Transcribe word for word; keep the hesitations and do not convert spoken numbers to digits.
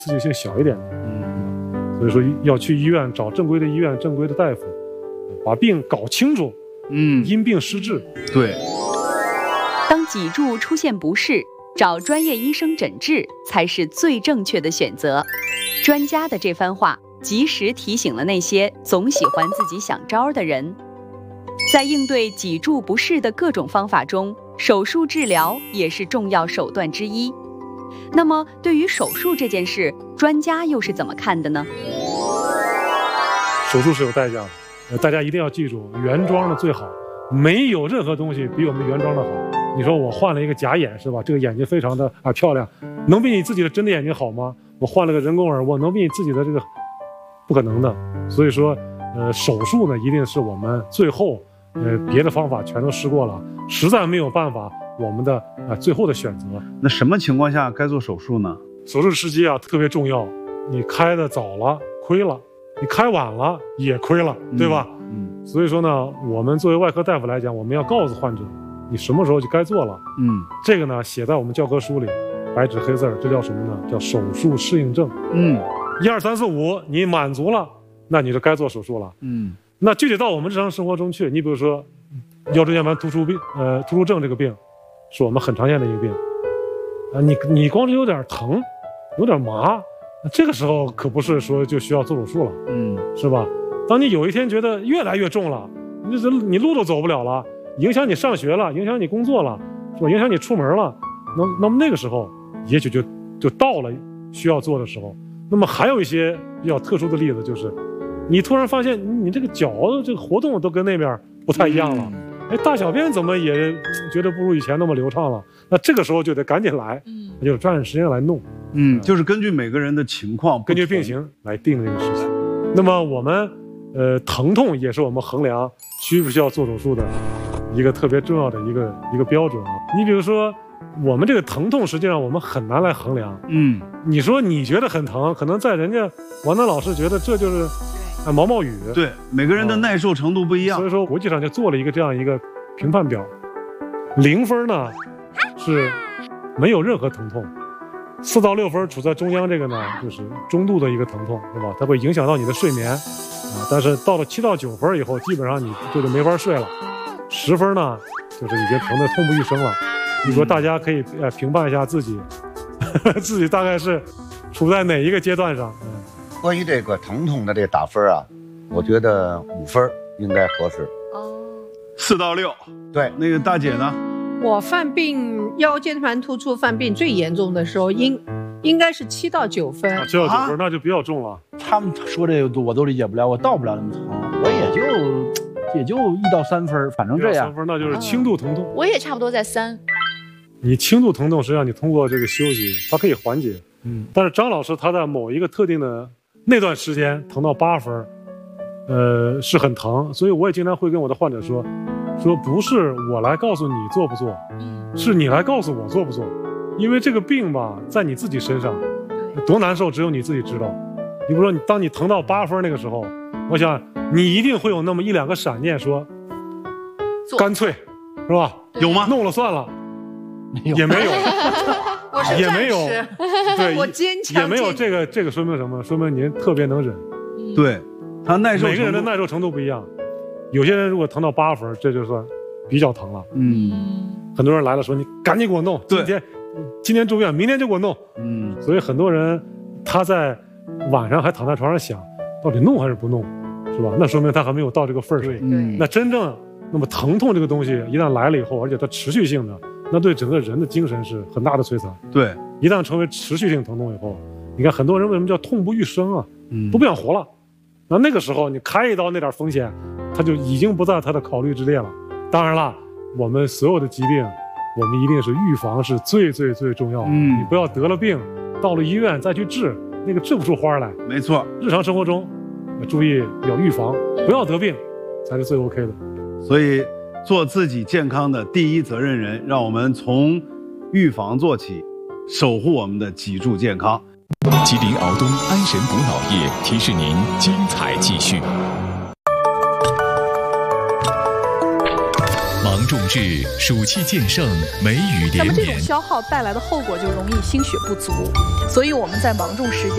刺激性小一点的。嗯，所以说要去医院找正规的医院、正规的大夫，把病搞清楚。嗯，因病施治。 对。 当脊柱出现不适，找专业医生诊治才是最正确的选择。专家的这番话，及时提醒了那些总喜欢自己想招的人。在应对脊柱不适的各种方法中，手术治疗也是重要手段之一。那么，对于手术这件事，专家又是怎么看的呢？ 手术是有代价的，呃，大家一定要记住，原装的最好，没有任何东西比我们原装的好。你说我换了一个假眼是吧？这个眼睛非常的啊漂亮，能比你自己的真的眼睛好吗？我换了个人工耳，我能比你自己的这个不可能的。所以说，呃，手术呢，一定是我们最后，呃，别的方法全都试过了，实在没有办法，我们的啊、呃、最后的选择。 那什么情况下该做手术呢？ 手术时机啊特别重要，你开的早了亏了，你开晚了也亏了，对吧？嗯。嗯，所以说呢，我们作为外科大夫来讲，我们要告诉患者，你什么时候就该做了。嗯，这个呢写在我们教科书里，白纸黑字，这叫什么呢？叫手术适应症。嗯，一二三四五，你满足了，那你就该做手术了。嗯，那具体到我们日常生活中去，你比如说腰椎间盘突出病，呃，突出症这个病，是我们很常见的一个病。啊，你你光是有点疼，有点麻，这个时候可不是说就需要做手术了。嗯，是吧？当你有一天觉得越来越重了，你这你路都走不了了，影响你上学了，影响你工作了，是吧？影响你出门了，那那么那个时候，也许就就到了需要做的时候。那么还有一些比较特殊的例子，就是你突然发现你这个脚的这个活动都跟那边不太一样了，哎，大小便怎么也觉得不如以前那么流畅了？那这个时候就得赶紧来，嗯，就抓紧时间来弄。 嗯，就是根据每个人的情况， 根据病情来定这个事情。那么我们呃疼痛也是我们衡量需不需要做手术的一个特别重要的一个一个标准啊。你比如说我们这个疼痛实际上我们很难来衡量。嗯，你说你觉得很疼，可能在人家王丹老师觉得这就是啊毛毛雨。 对，每个人的耐受程度不一样。 所以说国际上就做了一个这样一个评判表，零分呢是没有任何疼痛，四到六分处在中央，这个呢就是中度的一个疼痛，是吧？它会影响到你的睡眠啊。但是到了七到九分以后，基本上你这就没法睡了。十分呢，就是已经疼得痛不欲生了。你说大家可以呃评判一下自己，呵呵自己大概是处在哪一个阶段上？嗯， 关于这个疼痛的这打分啊，我觉得五分应该合适。 哦，四到六。 对， 那个大姐呢？ 我犯病腰间盘突出犯病最严重的时候，应应该是七到九分。 七到九分那就比较重了。 他们说这个我都理解不了，我到不了那么疼，我也就也就一到三分，反正这样。 三分那就是轻度疼痛。 我也差不多在三。 你轻度疼痛，实际上你通过这个休息，它可以缓解。嗯，但是张老师他在某一个特定的那段时间疼到八分，呃，是很疼，所以我也经常会跟我的患者说。说不是我来告诉你做不做，是你来告诉我做不做，因为这个病吧，在你自己身上，多难受只有你自己知道。你比如说，你当你疼到八分那个时候，我想你一定会有那么一两个闪念说，干脆，是吧？ 有吗？ 弄了算了，也没有，也没有，对， 我坚强， 也没有。这个这个说明什么？说明您特别能忍。 对，他耐受， 每个人的耐受程度不一样。有些人如果疼到八分，这就算比较疼了。嗯，很多人来了说你赶紧给我弄，今天今天住院，明天就给我弄。嗯，所以很多人他在晚上还躺在床上想，到底弄还是不弄，是吧？那说明他还没有到这个份上。嗯，那真正那么疼痛这个东西一旦来了以后，而且它持续性的，那对整个人的精神是很大的摧残。 对， 一旦成为持续性疼痛以后，你看很多人为什么叫痛不欲生啊？嗯，都不想活了。那那个时候你开一刀那点风险，他就已经不在他的考虑之列了。当然了，我们所有的疾病，我们一定是预防是最最最重要的。嗯，你不要得了病，到了医院再去治，那个治不出花来。 没错， 日常生活中注意要预防，不要得病，才是最 OK 的。 所以做自己健康的第一责任人，让我们从预防做起，守护我们的脊柱健康。 吉林敖东安神补脑液提示您精彩继续。芒种至，暑气渐盛，梅雨连绵。 那么这种消耗带来的后果就容易心血不足，所以我们在芒种时间。